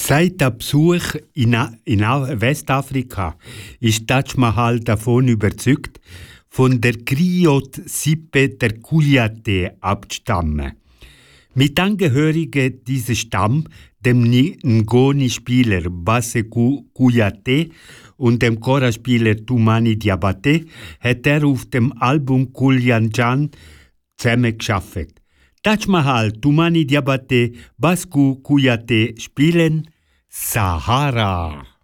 Seit der Besuch in Westafrika ist Taj Mahal davon überzeugt, von der Griot-Sippe der Kouyaté abzustammen. Mit Angehörigen dieses Stamm, dem Ngoni-Spieler Basse Kouyaté und dem Kora-Spieler Toumani Diabaté, hat er auf dem Album Koulyan-Jan zusammengearbeitet. Taj Mahal, Toumani Diabaté, Baskou Kouyaté spielen Sahara.